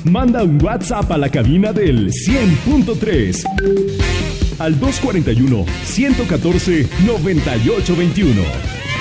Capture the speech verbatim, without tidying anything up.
Manda un WhatsApp a la cabina del cien punto tres al dos cuatro uno, uno uno cuatro, nueve ocho dos uno.